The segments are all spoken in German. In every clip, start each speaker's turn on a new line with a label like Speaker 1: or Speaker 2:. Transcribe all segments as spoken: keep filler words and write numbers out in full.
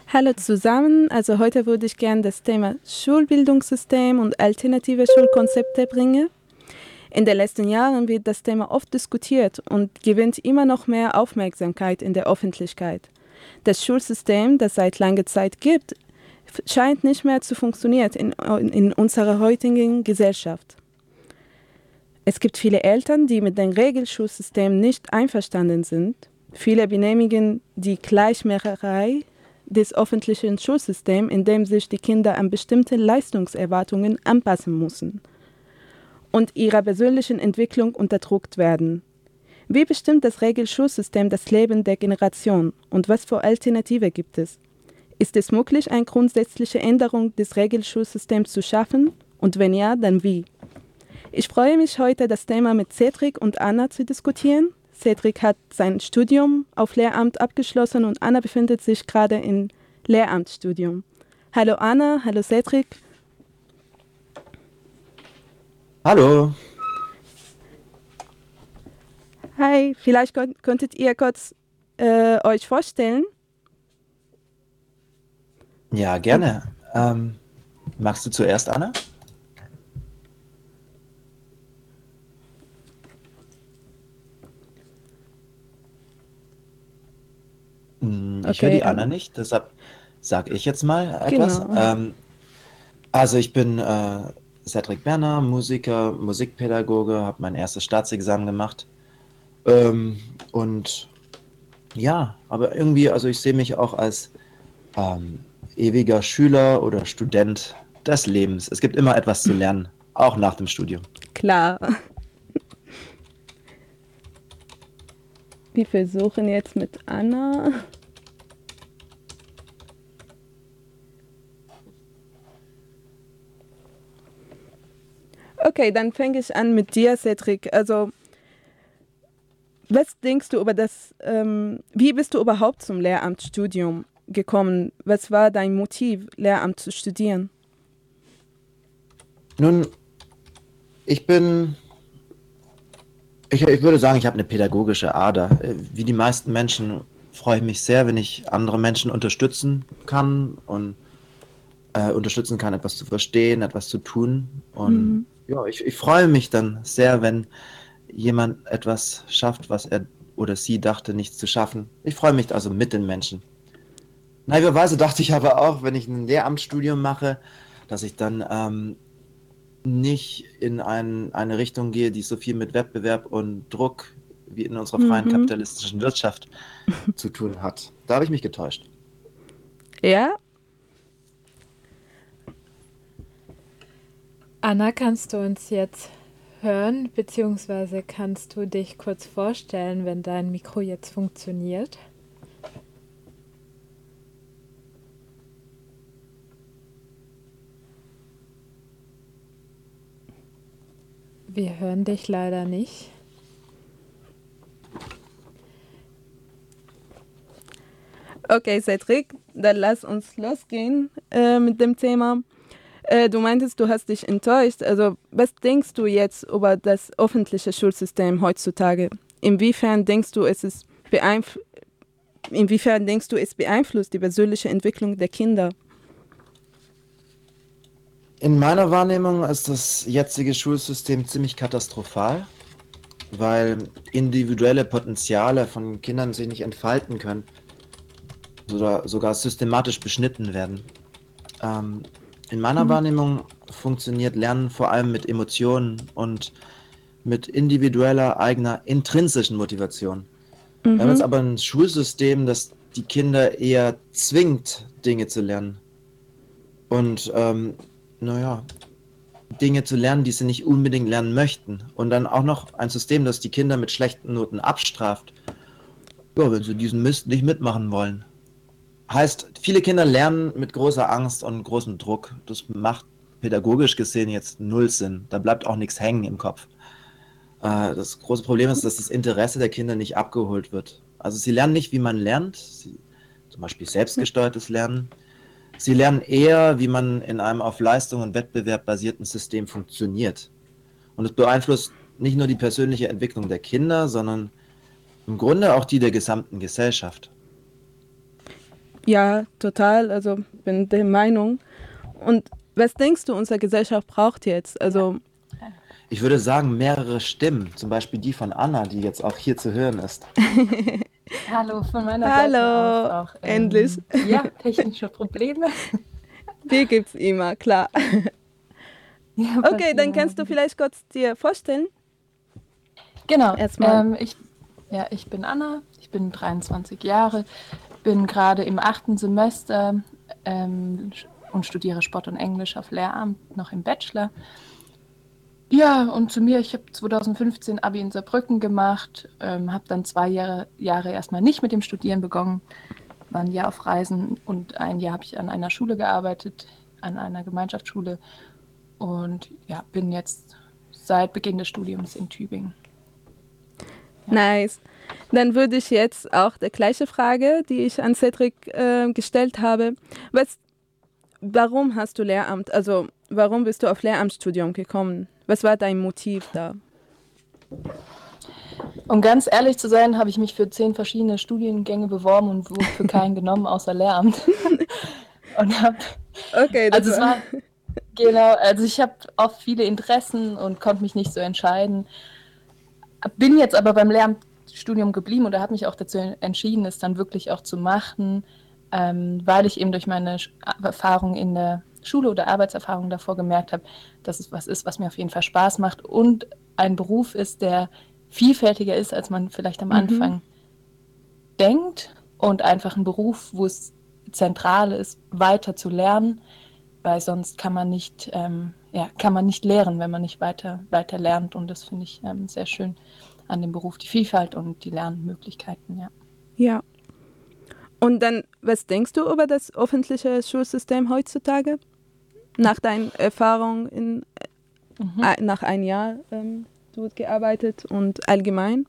Speaker 1: Hallo zusammen, also heute würde ich gerne das Thema Schulbildungssystem und alternative Schulkonzepte bringen. In den letzten Jahren wird das Thema oft diskutiert und gewinnt immer noch mehr Aufmerksamkeit in der Öffentlichkeit. Das Schulsystem, das seit langer Zeit gibt, f- scheint nicht mehr zu funktionieren in, in unserer heutigen Gesellschaft. Es gibt viele Eltern, die mit dem Regelschulsystem nicht einverstanden sind. Viele benehmigen die Gleichmacherei des öffentlichen Schulsystems, in dem sich die Kinder an bestimmte Leistungserwartungen anpassen müssen und ihrer persönlichen Entwicklung unterdrückt werden. Wie bestimmt das Regelschulsystem das Leben der Generation und was für Alternative gibt es? Ist es möglich, eine grundsätzliche Änderung des Regelschulsystems zu schaffen? Und wenn ja, dann wie? Ich freue mich heute, das Thema mit Cedric und Anna zu diskutieren. Cedric hat sein Studium auf Lehramt abgeschlossen und Anna befindet sich gerade im Lehramtsstudium. Hallo Anna, hallo Cedric.
Speaker 2: Hallo.
Speaker 1: Hi, vielleicht könnt, könntet ihr kurz äh, euch vorstellen.
Speaker 2: Ja,
Speaker 1: Und,
Speaker 2: gerne. Ähm, magst du zuerst, Anna? Hm, Ich höre
Speaker 1: okay,
Speaker 2: die Anna
Speaker 1: ähm,
Speaker 2: nicht, deshalb sage ich jetzt mal etwas.
Speaker 1: genau.
Speaker 2: Ähm, also ich bin äh, Cedric Berner, Musiker, Musikpädagoge, habe mein erstes Staatsexamen gemacht. Ähm, und ja, aber irgendwie, also ich sehe mich auch als ähm, ewiger Schüler oder Student des Lebens. Es gibt immer etwas zu lernen, auch nach dem Studium.
Speaker 1: Klar. Wir versuchen jetzt mit Anna. Okay, dann fange ich an mit dir, Cedric. Also, was denkst du über das, ähm, wie bist du überhaupt zum Lehramtsstudium gekommen? Was war dein Motiv, Lehramt zu studieren?
Speaker 2: Nun, ich bin Ich, ich würde sagen, ich habe eine pädagogische Ader. Äh, Wie die meisten Menschen freue ich mich sehr, wenn ich andere Menschen unterstützen kann und äh, unterstützen kann, etwas zu verstehen, etwas zu tun. Und
Speaker 1: Mhm.
Speaker 2: ja, ich, ich freue mich dann sehr, wenn jemand etwas schafft, was er oder sie dachte, nicht zu schaffen. Ich freue mich also mit den Menschen. Naiverweise dachte ich aber auch, wenn ich ein Lehramtsstudium mache, dass ich dann ähm, nicht in ein, eine Richtung gehe, die so viel mit Wettbewerb und Druck wie in unserer freien
Speaker 1: Mhm.
Speaker 2: kapitalistischen Wirtschaft zu tun hat. Da habe ich mich getäuscht.
Speaker 1: Ja,
Speaker 3: Anna, kannst du uns jetzt hören, beziehungsweise kannst du dich kurz vorstellen, wenn dein Mikro jetzt funktioniert? Wir hören dich leider nicht.
Speaker 1: okay, Cedric, dann lass uns losgehen äh, mit dem Thema. Äh, du meintest, du hast dich enttäuscht. Also, was denkst du jetzt über das öffentliche Schulsystem heutzutage? Inwiefern denkst du, es ist beeinf inwiefern denkst du, es beeinflusst die persönliche Entwicklung der Kinder?
Speaker 2: In meiner Wahrnehmung ist das jetzige Schulsystem ziemlich katastrophal, weil individuelle Potenziale von Kindern sich nicht entfalten können oder sogar systematisch beschnitten werden. Ähm, in meiner
Speaker 1: Mhm.
Speaker 2: Wahrnehmung funktioniert Lernen vor allem mit Emotionen und mit individueller eigener intrinsischen Motivation. Wir haben jetzt
Speaker 1: Mhm.
Speaker 2: aber ein Schulsystem, das die Kinder eher zwingt, Dinge zu lernen. Und ähm, naja, Dinge zu lernen, die sie nicht unbedingt lernen möchten. Und dann auch noch ein System, das die Kinder mit schlechten Noten abstraft, ja, wenn sie diesen Mist nicht mitmachen wollen. Heißt, viele Kinder lernen mit großer Angst und großem Druck. Das macht pädagogisch gesehen jetzt null Sinn. Da bleibt auch nichts hängen im Kopf. Äh, das große Problem ist, dass das Interesse der Kinder nicht abgeholt wird. Also sie lernen nicht, wie man lernt, sie, zum Beispiel selbstgesteuertes Lernen. Sie lernen eher, wie man in einem auf Leistung und Wettbewerb basierten System funktioniert. Und es beeinflusst nicht nur die persönliche Entwicklung der Kinder, sondern im Grunde auch die der gesamten Gesellschaft.
Speaker 1: Ja, total. Also bin der Meinung. Und was denkst du, unsere Gesellschaft braucht jetzt? Also,
Speaker 2: Ich würde sagen, mehrere Stimmen, zum Beispiel die von Anna, die jetzt auch hier zu hören ist.
Speaker 4: Hallo von meiner Seite aus
Speaker 1: hallo,
Speaker 4: auch.
Speaker 1: endlich.
Speaker 4: Ähm, ja, technische Probleme.
Speaker 1: Die gibt's immer, klar.
Speaker 4: Ja,
Speaker 1: Okay, dann
Speaker 4: passieren
Speaker 1: kannst du
Speaker 4: immer.
Speaker 1: vielleicht kurz dir vorstellen.
Speaker 4: Genau.
Speaker 1: Erstmal.
Speaker 4: Ähm, ich, ja, ich bin Anna, ich bin dreiundzwanzig Jahre, bin gerade im achten Semester ähm, und studiere Sport und Englisch auf Lehramt, noch im Bachelor. Ja, und zu mir, ich habe zweitausendfünfzehn Abi in Saarbrücken gemacht, ähm, habe dann zwei Jahre, Jahre erstmal nicht mit dem Studieren begonnen, war ein Jahr auf Reisen und ein Jahr habe ich an einer Schule gearbeitet, an einer Gemeinschaftsschule und ja, bin jetzt seit Beginn des Studiums in Tübingen. Ja.
Speaker 1: Nice. Dann würde ich jetzt auch die gleiche Frage, die ich an Cedric äh, gestellt habe. Was, warum hast du Lehramt? Also, warum bist du auf Lehramtsstudium gekommen? Was war dein Motiv da?
Speaker 4: Um ganz ehrlich zu sein, habe ich mich für zehn verschiedene Studiengänge beworben und wurde für keinen genommen, außer Lehramt. Und hab,
Speaker 1: Okay, das
Speaker 4: also es
Speaker 1: war.
Speaker 4: war, genau, also ich habe auch viele Interessen und konnte mich nicht so entscheiden. Bin jetzt aber beim Lehramtsstudium geblieben oder habe mich auch dazu entschieden, es dann wirklich auch zu machen, ähm, weil ich eben durch meine Sch- Erfahrung in der Schule oder Arbeitserfahrung davor gemerkt habe, dass es was ist, was mir auf jeden Fall Spaß macht und ein Beruf ist, der vielfältiger ist, als man vielleicht am
Speaker 1: Mhm.
Speaker 4: Anfang denkt und einfach ein Beruf, wo es zentral ist, weiter zu lernen, weil sonst kann man nicht, ähm, ja, kann man nicht lehren, wenn man nicht weiter, weiter lernt und das finde ich ähm, sehr schön an dem Beruf, die Vielfalt und die Lernmöglichkeiten, ja.
Speaker 1: Ja. Und dann, was denkst du über das öffentliche Schulsystem heutzutage? Nach deiner Erfahrung in,
Speaker 4: Mhm.
Speaker 1: äh, nach einem Jahr ähm, dort gearbeitet und allgemein?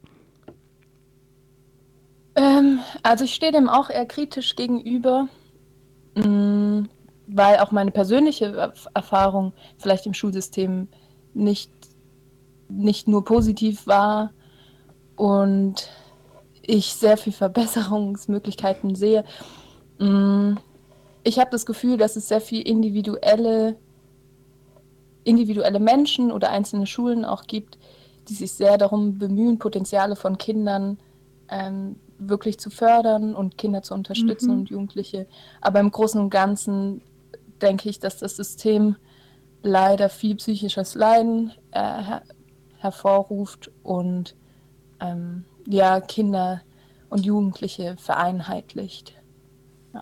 Speaker 4: Ähm, also ich stehe dem auch eher kritisch gegenüber, mh, weil auch meine persönliche Erf- Erfahrung vielleicht im Schulsystem nicht, nicht nur positiv war und ich sehr viel Verbesserungsmöglichkeiten sehe. Mh, Ich habe das Gefühl, dass es sehr viel individuelle, individuelle Menschen oder einzelne Schulen auch gibt, die sich sehr darum bemühen, Potenziale von Kindern ähm, wirklich zu fördern und Kinder zu unterstützen
Speaker 1: Mhm.
Speaker 4: und Jugendliche. Aber im Großen und Ganzen denke ich, dass das System leider viel psychisches Leiden äh, her hervorruft und ähm, ja, Kinder und Jugendliche vereinheitlicht. Ja.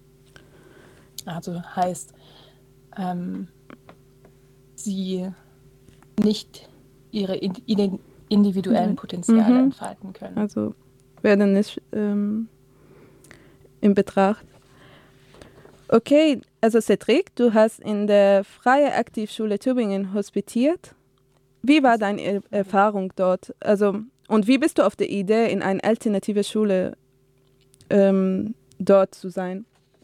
Speaker 4: Also heißt, ähm, sie nicht ihre in- individuellen Potenziale
Speaker 1: Mhm.
Speaker 4: entfalten können.
Speaker 1: Also werden nicht ähm, in Betracht. Okay, also Cedric, du hast in der Freie Aktivschule Tübingen hospitiert. Wie war deine Er- Erfahrung dort? Also, und wie bist du auf die Idee, in eine alternative Schule ähm, dort zu sein?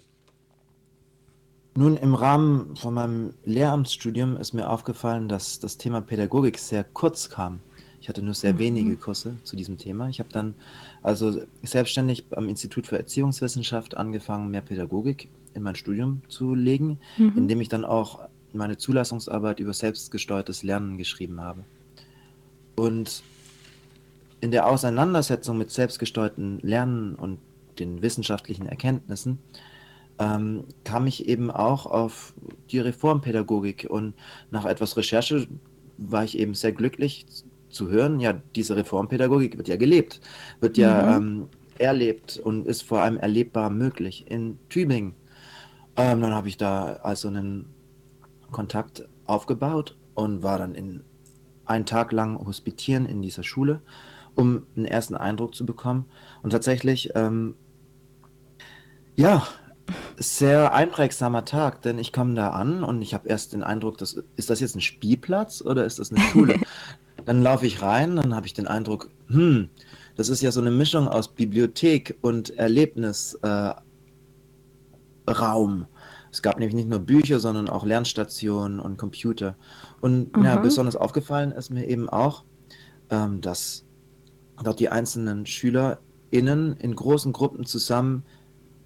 Speaker 2: Nun, im Rahmen von meinem Lehramtsstudium ist mir aufgefallen, dass das Thema Pädagogik sehr kurz kam. Ich hatte nur sehr wenige Kurse zu diesem Thema. Ich habe dann also selbstständig am Institut für Erziehungswissenschaft angefangen, mehr Pädagogik in mein Studium zu legen,
Speaker 1: Mhm.
Speaker 2: indem ich dann auch meine Zulassungsarbeit über selbstgesteuertes Lernen geschrieben habe. Und in der Auseinandersetzung mit selbstgesteuertem Lernen und den wissenschaftlichen Erkenntnissen ähm, kam ich eben auch auf die Reformpädagogik und nach etwas Recherche war ich eben sehr glücklich zu hören, ja, diese Reformpädagogik wird ja gelebt, wird ja
Speaker 1: Mhm.
Speaker 2: ähm, erlebt und ist vor allem erlebbar möglich in Tübingen. Ähm, dann habe ich da also einen Kontakt aufgebaut und war dann in einen Tag lang hospitieren in dieser Schule, um einen ersten Eindruck zu bekommen. Und tatsächlich, ähm, ja, sehr einprägsamer Tag, denn ich komme da an und ich habe erst den Eindruck, das, ist das jetzt ein Spielplatz oder ist das eine Schule? Dann laufe ich rein, dann habe ich den Eindruck, hm, das ist ja so eine Mischung aus Bibliothek und Erlebnisraum. Äh, Raum. Es gab nämlich nicht nur Bücher, sondern auch Lernstationen und Computer. Und ja,
Speaker 1: Aha.
Speaker 2: besonders aufgefallen ist mir eben auch, ähm, dass dort die einzelnen SchülerInnen in großen Gruppen zusammen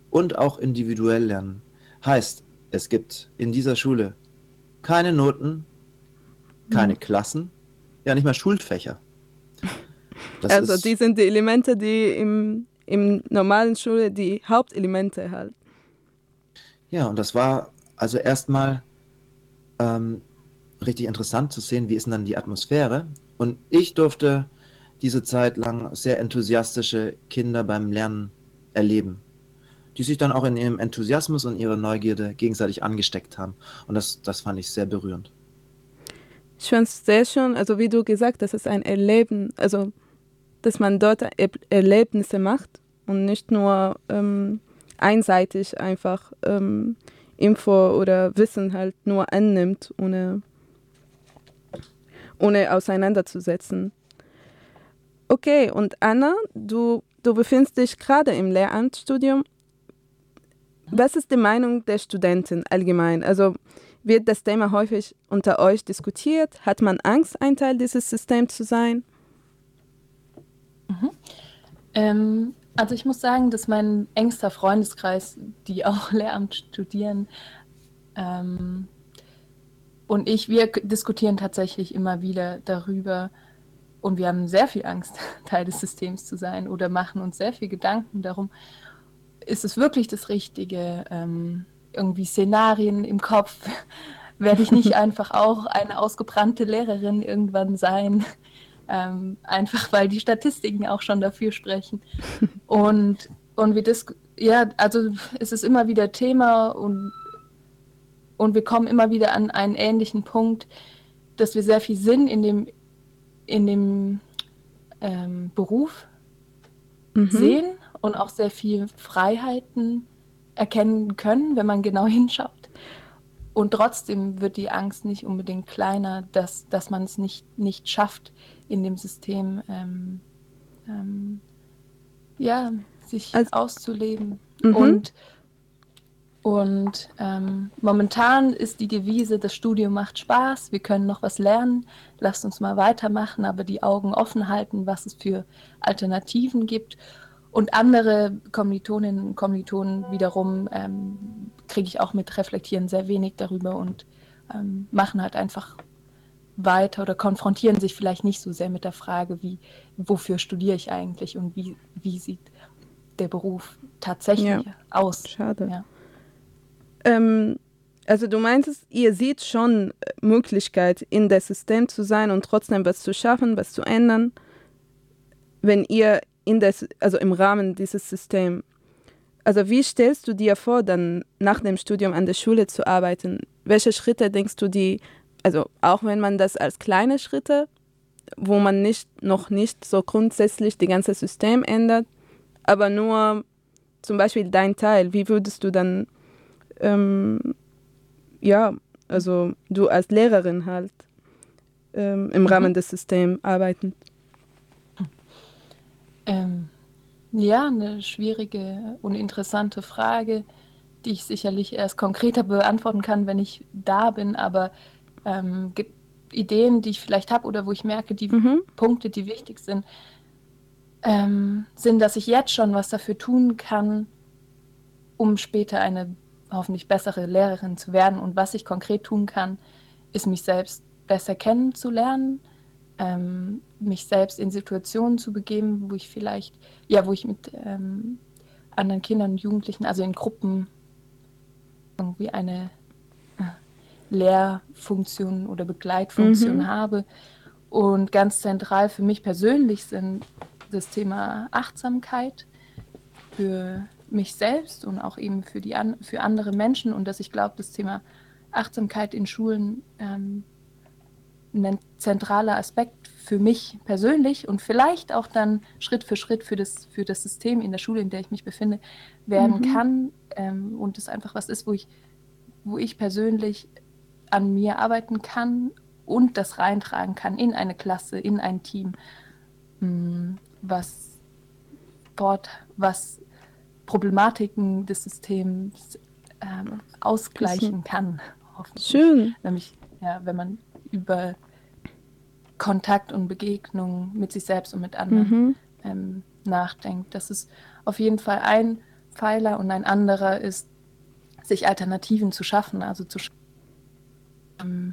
Speaker 2: und auch individuell lernen. Heißt, es gibt in dieser Schule keine Noten, keine
Speaker 1: Mhm.
Speaker 2: Klassen, ja nicht mal Schulfächer. Das
Speaker 1: Also
Speaker 2: ist,
Speaker 1: die sind die Elemente, die im, im normalen Schule die Hauptelemente halt.
Speaker 2: ja, und das war also erstmal ähm, richtig interessant zu sehen, wie ist denn dann die Atmosphäre. Und ich durfte diese Zeit lang sehr enthusiastische Kinder beim Lernen erleben, die sich dann auch in ihrem Enthusiasmus und ihrer Neugierde gegenseitig angesteckt haben. Und das, das fand ich sehr berührend.
Speaker 1: Ich fand es sehr schön, also wie du gesagt, das ist ein Erleben, also dass man dort Er Erlebnisse macht und nicht nur ähm, einseitig einfach ähm, Info oder Wissen halt nur annimmt, ohne, ohne auseinanderzusetzen. Okay, und Anna, du, du befindest dich gerade im Lehramtsstudium. Was ist die Meinung der Studenten allgemein? Also wird das Thema häufig unter euch diskutiert? Hat man Angst, ein Teil dieses Systems zu sein?
Speaker 4: Mhm. Ähm, also ich muss sagen, dass mein engster Freundeskreis, die auch Lehramt studieren, ähm, und ich, wir k- diskutieren tatsächlich immer wieder darüber und wir haben sehr viel Angst, Teil des Systems zu sein oder machen uns sehr viel Gedanken darum, ist es wirklich das Richtige? Ähm, irgendwie Szenarien im Kopf. Werde ich nicht einfach auch eine ausgebrannte Lehrerin irgendwann sein? Ähm, einfach weil die Statistiken auch schon dafür sprechen. Und, und wir dis ja, also es ist immer wieder Thema und, und wir kommen immer wieder an einen ähnlichen Punkt, dass wir sehr viel Sinn in dem, in dem ähm, Beruf
Speaker 1: Mhm.
Speaker 4: sehen und auch sehr viel Freiheiten erkennen können, wenn man genau hinschaut. Und trotzdem wird die Angst nicht unbedingt kleiner, dass, dass man es nicht, nicht schafft, in dem System ähm, ähm, ja, sich
Speaker 1: Also,
Speaker 4: auszuleben.
Speaker 1: mhm.
Speaker 4: Und, und ähm, momentan ist die Devise, das Studium macht Spaß, wir können noch was lernen, lasst uns mal weitermachen, aber die Augen offen halten, was es für Alternativen gibt. Und andere Kommilitoninnen und Kommilitonen wiederum ähm, kriege ich auch mit, reflektieren sehr wenig darüber und ähm, machen halt einfach weiter oder konfrontieren sich vielleicht nicht so sehr mit der Frage, wie, wofür studiere ich eigentlich und wie, wie sieht der Beruf
Speaker 1: Ja,
Speaker 4: tatsächlich aus.
Speaker 1: schade.
Speaker 4: Ja.
Speaker 1: Ähm, also du meintest, ihr seht schon äh, Möglichkeit, in das System zu sein und trotzdem was zu schaffen, was zu ändern, wenn ihr in das, also im Rahmen dieses Systems. Also wie stellst du dir vor, dann nach dem Studium an der Schule zu arbeiten? Welche Schritte denkst du, die, also auch wenn man das als kleine Schritte, wo man nicht noch nicht so grundsätzlich das ganze System ändert, aber nur zum Beispiel dein Teil, wie würdest du dann ähm, ja, also du als Lehrerin halt ähm, im
Speaker 4: Mhm.
Speaker 1: Rahmen des Systems arbeiten.
Speaker 4: Ähm, ja, eine schwierige und interessante Frage, die ich sicherlich erst konkreter beantworten kann, wenn ich da bin, aber ähm, gibt Ideen, die ich vielleicht habe oder wo ich merke, die
Speaker 1: Mhm.
Speaker 4: Punkte, die wichtig sind, ähm, sind, dass ich jetzt schon was dafür tun kann, um später eine hoffentlich bessere Lehrerin zu werden. Und was ich konkret tun kann, ist mich selbst besser kennenzulernen, ähm, mich selbst in Situationen zu begeben, wo ich vielleicht, ja, wo ich mit ähm, anderen Kindern und Jugendlichen, also in Gruppen, irgendwie eine äh, Lehrfunktion oder Begleitfunktion
Speaker 1: Mhm.
Speaker 4: habe. Und ganz zentral für mich persönlich sind das Thema Achtsamkeit für mich selbst und auch eben für, die an, für andere Menschen und dass ich glaube, das Thema Achtsamkeit in Schulen ähm, ein zentraler Aspekt für mich persönlich und vielleicht auch dann Schritt für Schritt für das, für das System in der Schule, in der ich mich befinde, werden
Speaker 1: Mhm.
Speaker 4: kann ähm, und es einfach was ist, wo ich, wo ich persönlich an mir arbeiten kann und das reintragen kann in eine Klasse, in ein Team, mh, was dort, was Problematiken des Systems ähm,
Speaker 1: Bisschen
Speaker 4: ausgleichen kann, hoffentlich.
Speaker 1: schön.
Speaker 4: Nämlich, ja, wenn man über Kontakt und Begegnung mit sich selbst und mit anderen
Speaker 1: Mhm.
Speaker 4: ähm, nachdenkt. Das ist auf jeden Fall ein Pfeiler und ein anderer ist, sich Alternativen zu schaffen, also zu sch- ähm,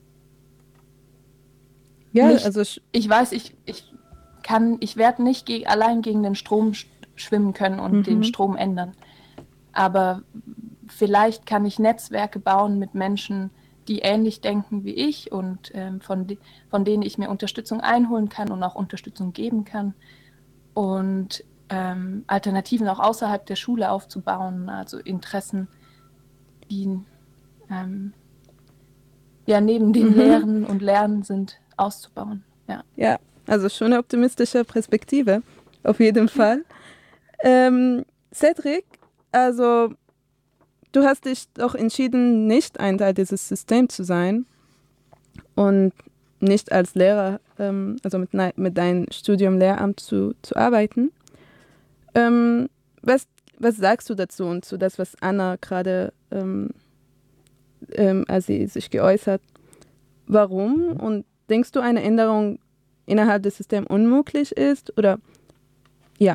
Speaker 1: Ja,
Speaker 4: nicht,
Speaker 1: also sch-
Speaker 4: ich weiß, ich, ich kann, ich werde nicht ge allein gegen den Strom sch schwimmen können und
Speaker 1: Mhm.
Speaker 4: den Strom ändern. Aber vielleicht kann ich Netzwerke bauen mit Menschen, die ähnlich denken wie ich und ähm, von, de von denen ich mir Unterstützung einholen kann und auch Unterstützung geben kann. Und ähm, Alternativen auch außerhalb der Schule aufzubauen, also Interessen, die ähm, ja neben dem
Speaker 1: Mhm.
Speaker 4: Lehren und Lernen sind, auszubauen. Ja.
Speaker 1: ja, also schon eine optimistische Perspektive, auf jeden Fall. Ähm, Cedric, also du hast dich doch entschieden, nicht ein Teil dieses Systems zu sein und nicht als Lehrer, ähm, also mit, nei- mit deinem Studium Lehramt zu, zu arbeiten. Ähm, was, was sagst du dazu und zu das, was Anna gerade, ähm, ähm, als sie sich geäußert, warum? Und denkst du, eine Änderung innerhalb des Systems unmöglich ist? Oder ja.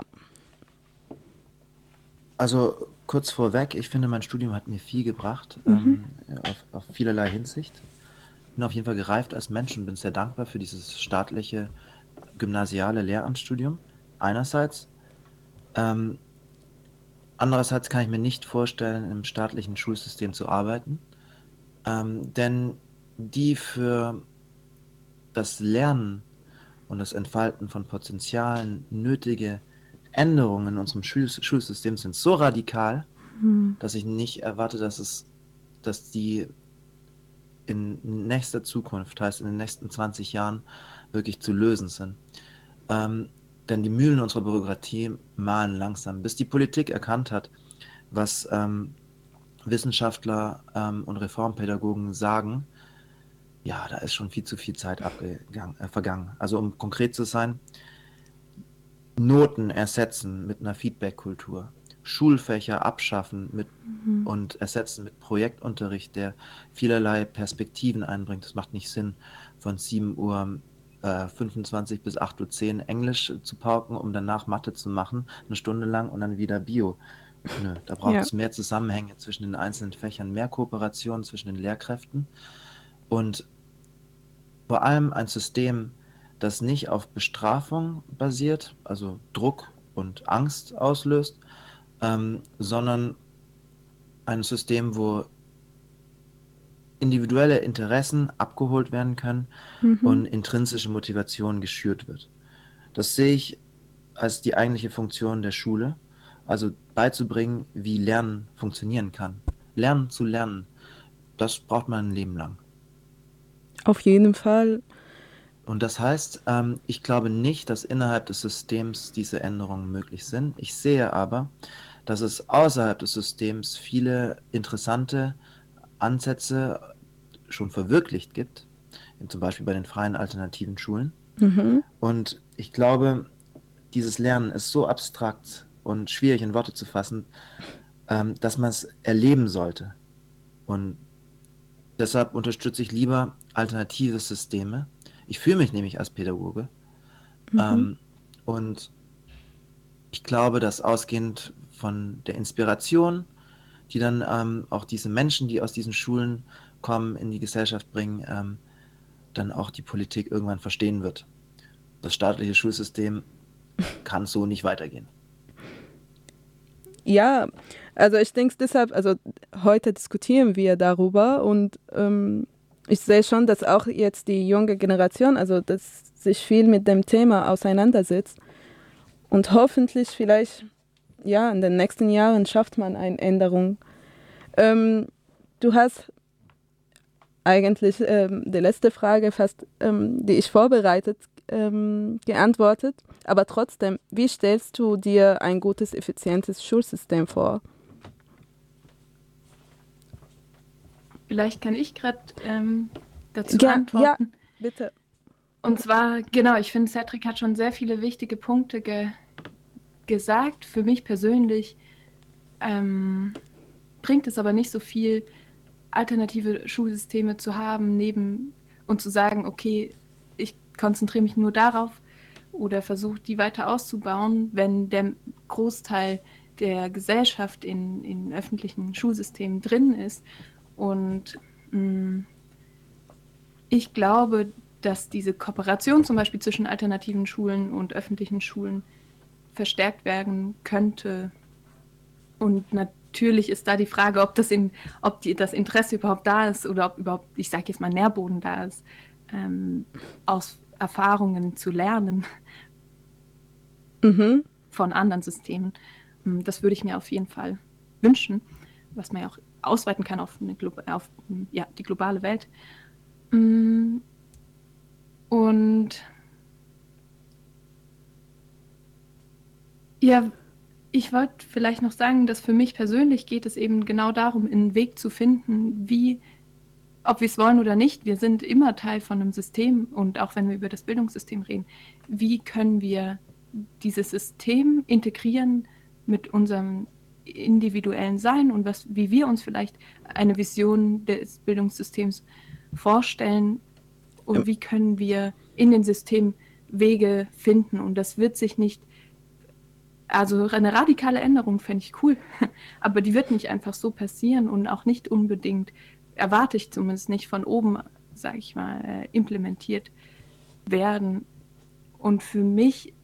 Speaker 2: Also kurz vorweg, ich finde, mein Studium hat mir viel gebracht,
Speaker 1: Mhm.
Speaker 2: ähm, auf, auf vielerlei Hinsicht. Bin auf jeden Fall gereift als Mensch und bin sehr dankbar für dieses staatliche gymnasiale Lehramtsstudium einerseits. Ähm, andererseits kann ich mir nicht vorstellen, im staatlichen Schulsystem zu arbeiten, ähm, denn die für das Lernen und das Entfalten von Potenzialen nötige Änderungen in unserem Schul Schulsystem sind so radikal,
Speaker 1: Mhm.
Speaker 2: dass ich nicht erwarte, dass es, dass die in nächster Zukunft, heißt in den nächsten zwanzig Jahren, wirklich zu lösen sind. Ähm, denn die Mühlen unserer Bürokratie mahlen langsam, bis die Politik erkannt hat, was ähm, Wissenschaftler ähm, und Reformpädagogen sagen. Ja, da ist schon viel zu viel Zeit abgegangen, äh, vergangen. Also um konkret zu sein, Noten ersetzen mit einer Feedback-Kultur, Schulfächer abschaffen mit
Speaker 1: Mhm.
Speaker 2: und ersetzen mit Projektunterricht, der vielerlei Perspektiven einbringt. Es macht nicht Sinn, von sieben Uhr äh, fünfundzwanzig bis acht Uhr zehn Englisch zu pauken, um danach Mathe zu machen, eine Stunde lang und dann wieder Bio. Nö, da braucht
Speaker 1: Ja.
Speaker 2: es mehr Zusammenhänge zwischen den einzelnen Fächern, mehr Kooperation zwischen den Lehrkräften und vor allem ein System, das nicht auf Bestrafung basiert, also Druck und Angst auslöst, ähm, sondern ein System, wo individuelle Interessen abgeholt werden können und
Speaker 1: Mhm.
Speaker 2: intrinsische Motivation geschürt wird. Das sehe ich als die eigentliche Funktion der Schule, also beizubringen, wie Lernen funktionieren kann. Lernen zu lernen, das braucht man ein Leben lang.
Speaker 1: Auf jeden Fall.
Speaker 2: Und das heißt, ähm, ich glaube nicht, dass innerhalb des Systems diese Änderungen möglich sind. Ich sehe aber, dass es außerhalb des Systems viele interessante Ansätze schon verwirklicht gibt, zum Beispiel bei den freien alternativen Schulen.
Speaker 1: Mhm.
Speaker 2: Und ich glaube, dieses Lernen ist so abstrakt und schwierig in Worte zu fassen, ähm, dass man es erleben sollte. Und deshalb unterstütze ich lieber alternative Systeme. Ich fühle mich nämlich als Pädagoge.
Speaker 1: Mhm.
Speaker 2: Ähm, und ich glaube, dass ausgehend von der Inspiration, die dann ähm, auch diese Menschen, die aus diesen Schulen kommen, in die Gesellschaft bringen, ähm, dann auch die Politik irgendwann verstehen wird. Das staatliche Schulsystem kann so nicht weitergehen.
Speaker 1: Ja, also ich denke deshalb, also heute diskutieren wir darüber und ähm, ich sehe schon, dass auch jetzt die junge Generation, also dass sich viel mit dem Thema auseinandersetzt und hoffentlich vielleicht, ja, in den nächsten Jahren schafft man eine Änderung. Ähm, du hast eigentlich ähm, die letzte Frage fast, ähm, die ich vorbereitet, ähm, geantwortet. Aber trotzdem, wie stellst du dir ein gutes, effizientes Schulsystem vor?
Speaker 4: Vielleicht kann ich gerade ähm, dazu
Speaker 1: Ja, ja,
Speaker 4: antworten.
Speaker 1: bitte.
Speaker 4: Und zwar, genau, ich finde, Cedric hat schon sehr viele wichtige Punkte ge gesagt. Für mich persönlich ähm, bringt es aber nicht so viel, alternative Schulsysteme zu haben, neben und zu sagen, okay, ich konzentriere mich nur darauf oder versuche, die weiter auszubauen, wenn der Großteil der Gesellschaft in, in öffentlichen Schulsystemen drin ist. Und mh, ich glaube, dass diese Kooperation zum Beispiel zwischen alternativen Schulen und öffentlichen Schulen verstärkt werden könnte. Und natürlich ist da die Frage, ob das, in, ob die, das Interesse überhaupt da ist oder ob überhaupt, ich sage jetzt mal, Nährboden da ist, ähm, aus Erfahrungen zu lernen
Speaker 1: Mhm.
Speaker 4: von anderen Systemen. Das würde ich mir auf jeden Fall wünschen, was man ja auch ausweiten kann auf, eine, auf ja, die globale Welt. Und ja, ich wollte vielleicht noch sagen, dass für mich persönlich geht es eben genau darum, einen Weg zu finden, wie, ob wir es wollen oder nicht, wir sind immer Teil von einem System und auch wenn wir über das Bildungssystem reden, wie können wir dieses System integrieren mit unserem individuellen Sein und was, wie wir uns vielleicht eine Vision des Bildungssystems vorstellen und wie können wir in den System Wege finden. Und das wird sich nicht, also eine radikale Änderung fände ich cool, aber die wird nicht einfach so passieren und auch nicht unbedingt, erwarte ich zumindest nicht, von oben, sage ich mal, implementiert werden. Und für mich,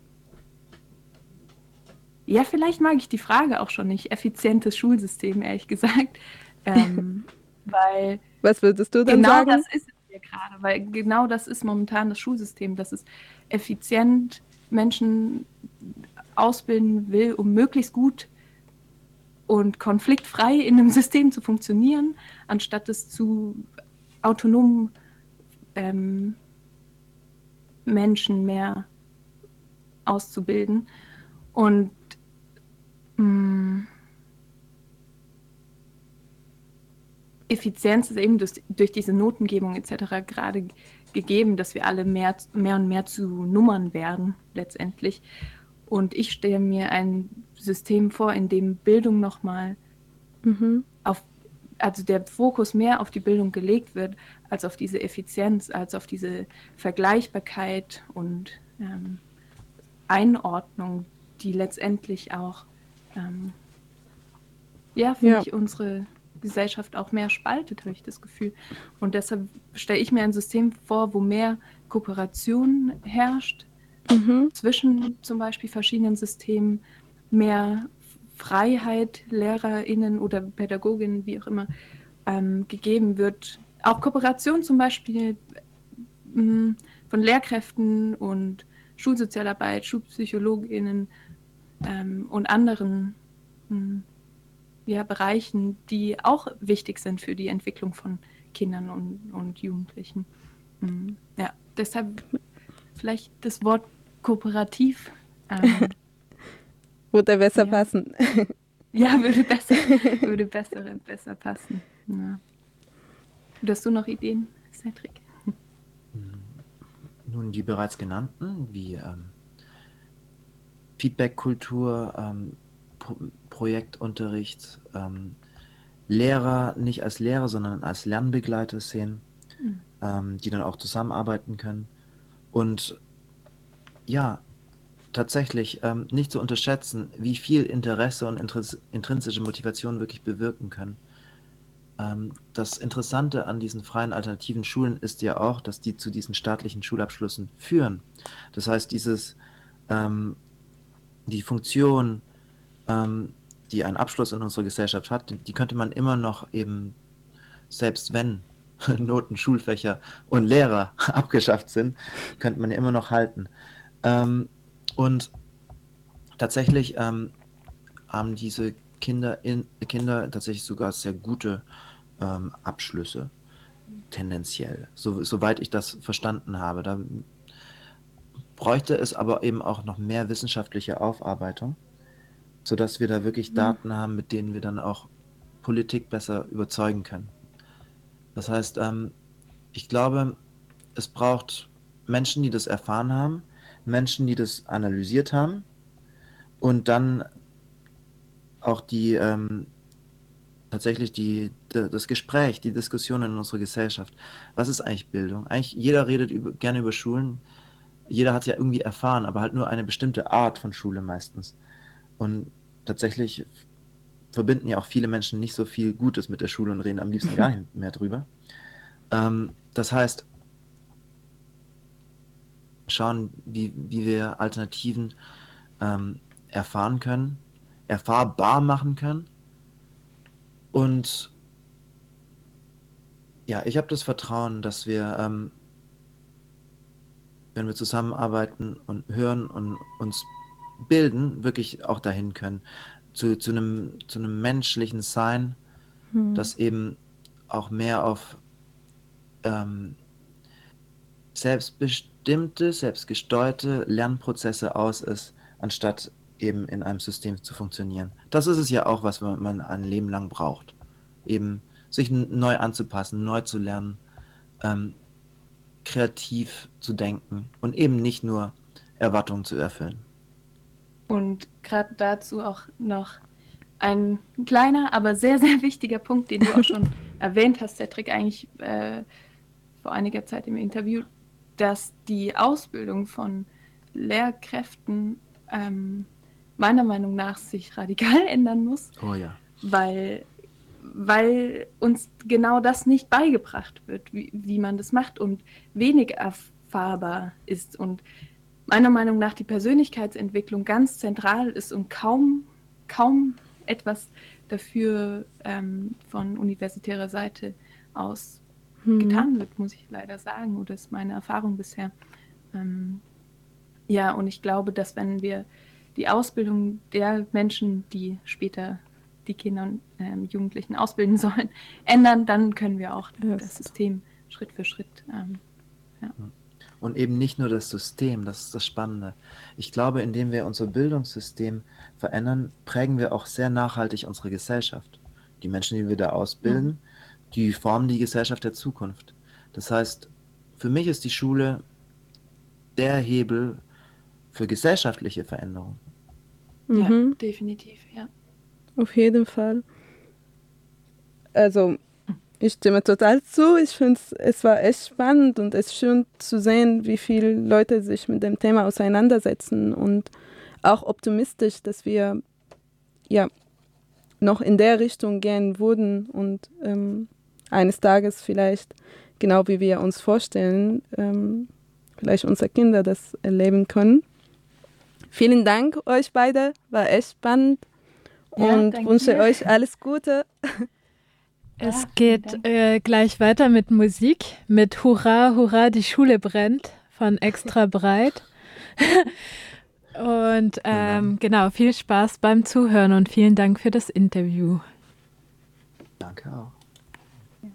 Speaker 4: ja, vielleicht mag ich die Frage auch schon nicht, effizientes Schulsystem, ehrlich gesagt, ähm, weil
Speaker 1: Was würdest du dann
Speaker 4: genau
Speaker 1: sagen?
Speaker 4: das ist es ja gerade, weil genau das ist momentan das Schulsystem, dass es effizient Menschen ausbilden will, um möglichst gut und konfliktfrei in einem System zu funktionieren, anstatt es zu autonomen ähm, Menschen mehr auszubilden. Und mh, Effizienz ist eben durch, durch diese Notengebung et cetera gerade gegeben, dass wir alle mehr, mehr und mehr zu Nummern werden, letztendlich. Und ich stelle mir ein System vor, in dem Bildung nochmal
Speaker 1: Mhm.
Speaker 4: auf, also der Fokus mehr auf die Bildung gelegt wird, als auf diese Effizienz, als auf diese Vergleichbarkeit und ähm, Einordnung, die letztendlich auch, ähm, ja, finde
Speaker 1: Ja.
Speaker 4: ich, unsere Gesellschaft auch mehr spaltet, habe ich das Gefühl. Und deshalb stelle ich mir ein System vor, wo mehr Kooperation herrscht,
Speaker 1: Mhm.
Speaker 4: zwischen zum Beispiel verschiedenen Systemen, mehr Freiheit LehrerInnen oder PädagogInnen, wie auch immer, ähm, gegeben wird. Auch Kooperation zum Beispiel mh, von Lehrkräften und Schulsozialarbeit, SchulpsychologInnen ähm, und anderen mh, ja, Bereichen, die auch wichtig sind für die Entwicklung von Kindern und, und Jugendlichen. Mh, ja, deshalb vielleicht das Wort kooperativ. Ähm,
Speaker 1: Würde besser
Speaker 4: ja.
Speaker 1: passen.
Speaker 4: ja, würde besser, würde besser, besser passen. Ja. Hast du noch Ideen, Cedric?
Speaker 2: Nun, die bereits genannten, wie ähm, Feedback-Kultur, ähm, Pro Projektunterricht, ähm, Lehrer nicht als Lehrer, sondern als Lernbegleiter sehen,
Speaker 4: Mhm.
Speaker 2: ähm, die dann auch zusammenarbeiten können. Und ja, tatsächlich ähm, nicht zu unterschätzen, wie viel Interesse und Intris intrinsische Motivation wirklich bewirken können. Ähm, das Interessante an diesen freien alternativen Schulen ist ja auch, dass die zu diesen staatlichen Schulabschlüssen führen. Das heißt, dieses, ähm, die Funktion, ähm, die ein Abschluss in unserer Gesellschaft hat, die, die könnte man immer noch eben, selbst wenn Noten, Schulfächer und Lehrer abgeschafft sind, könnte man ja immer noch halten. Ähm, und tatsächlich ähm, haben diese Kinder, in, Kinder tatsächlich sogar sehr gute ähm, Abschlüsse, tendenziell, so, soweit ich das verstanden habe. Da bräuchte es aber eben auch noch mehr wissenschaftliche Aufarbeitung, sodass wir da wirklich Daten haben, mit denen wir dann auch Politik besser überzeugen können. Das heißt, ähm, ich glaube, es braucht Menschen, die das erfahren haben, Menschen, die das analysiert haben und dann auch die ähm, tatsächlich die, de, das Gespräch, die Diskussion in unserer Gesellschaft. Was ist eigentlich Bildung? Eigentlich jeder redet über, gerne über Schulen. Jeder hat ja irgendwie erfahren, aber halt nur eine bestimmte Art von Schule meistens. Und tatsächlich verbinden ja auch viele Menschen nicht so viel Gutes mit der Schule und reden am liebsten gar nicht mehr drüber. Ähm, das heißt, schauen, wie, wie wir Alternativen ähm, erfahren können, erfahrbar machen können. Und ja, ich habe das Vertrauen, dass wir, ähm, wenn wir zusammenarbeiten und hören und uns bilden, wirklich auch dahin können, zu, zu einem, zu einem menschlichen Sein,
Speaker 1: Hm.
Speaker 2: das eben auch mehr auf ähm, selbstbestimmte, selbstgesteuerte Lernprozesse aus ist, anstatt eben in einem System zu funktionieren. Das ist es ja auch, was man, man ein Leben lang braucht. Eben sich n- neu anzupassen, neu zu lernen, ähm, kreativ zu denken und eben nicht nur Erwartungen zu erfüllen.
Speaker 4: Und gerade dazu auch noch ein kleiner, aber sehr, sehr wichtiger Punkt, den du auch schon erwähnt hast, Cedric, eigentlich äh, vor einiger Zeit im Interview, dass die Ausbildung von Lehrkräften ähm, meiner Meinung nach sich radikal ändern muss,
Speaker 2: Oh ja.
Speaker 4: weil, weil uns genau das nicht beigebracht wird, wie, wie man das macht und wenig erfahrbar ist und meiner Meinung nach die Persönlichkeitsentwicklung ganz zentral ist und kaum, kaum etwas dafür ähm, von universitärer Seite aus
Speaker 1: Hm.
Speaker 4: getan wird, muss ich leider sagen. Oder ist meine Erfahrung bisher. Ähm, ja, und ich glaube, dass wenn wir die Ausbildung der Menschen, die später die Kinder und ähm, Jugendlichen ausbilden sollen, ändern, dann können wir auch
Speaker 1: Yes.
Speaker 4: das System Schritt für Schritt ähm, ja.
Speaker 2: Und eben nicht nur das System, das ist das Spannende. Ich glaube, indem wir unser Bildungssystem verändern, prägen wir auch sehr nachhaltig unsere Gesellschaft. Die Menschen, die wir da ausbilden, die formen die Gesellschaft der Zukunft. Das heißt, für mich ist die Schule der Hebel für gesellschaftliche Veränderung.
Speaker 1: Mhm.
Speaker 4: Ja, definitiv, ja.
Speaker 1: Auf jeden Fall. Also, ich stimme total zu. Ich finde, es war echt spannend und es ist schön zu sehen, wie viele Leute sich mit dem Thema auseinandersetzen und auch optimistisch, dass wir ja noch in der Richtung gehen würden und ähm, eines Tages vielleicht, genau wie wir uns vorstellen, ähm, vielleicht unsere Kinder das erleben können. Vielen Dank euch beide, war echt spannend
Speaker 4: Ja,
Speaker 1: und
Speaker 4: danke
Speaker 1: wünsche
Speaker 4: dir.
Speaker 1: euch alles Gute.
Speaker 3: Es
Speaker 4: Ja, vielen
Speaker 3: geht
Speaker 4: Dank.
Speaker 3: äh, gleich weiter mit Musik, mit Hurra, Hurra, die Schule brennt von Extra Breit. Und ähm, genau, viel Spaß beim Zuhören und vielen Dank für das Interview.
Speaker 2: Danke auch.